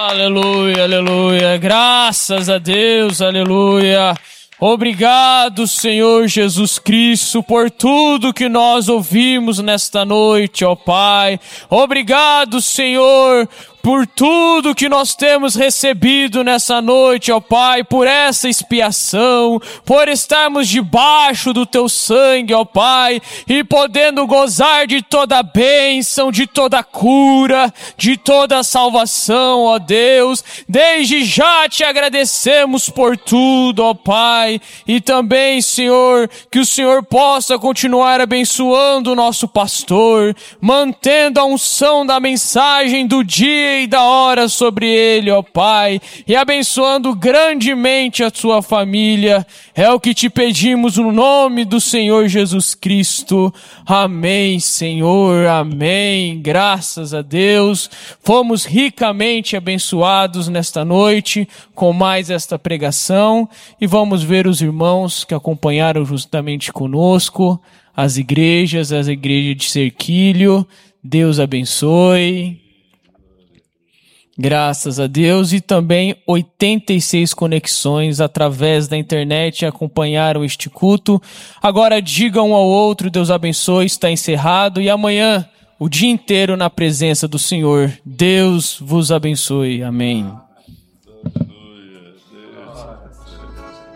Aleluia, aleluia. Graças a Deus, aleluia. Obrigado, Senhor Jesus Cristo, por tudo que nós ouvimos nesta noite, ó Pai. Obrigado, Senhor, por tudo que nós temos recebido nessa noite, ó Pai, por essa expiação, por estarmos debaixo do Teu sangue, ó Pai, e podendo gozar de toda a bênção, de toda a cura, de toda a salvação, ó Deus. Desde já Te agradecemos por tudo, ó Pai, e também, Senhor, que o Senhor possa continuar abençoando o nosso pastor, mantendo a unção da mensagem do dia e da hora sobre ele, ó Pai, e abençoando grandemente a sua família. É o que te pedimos no nome do Senhor Jesus Cristo. Amém, Senhor, amém. Graças a Deus. Fomos ricamente abençoados nesta noite com mais esta pregação e vamos ver os irmãos que acompanharam justamente conosco, as igrejas de Cerquilho. Deus abençoe. Graças a Deus, e também 86 conexões através da internet acompanharam este culto. Agora digam um ao outro, Deus abençoe, está encerrado, e amanhã o dia inteiro na presença do Senhor. Deus vos abençoe. Amém.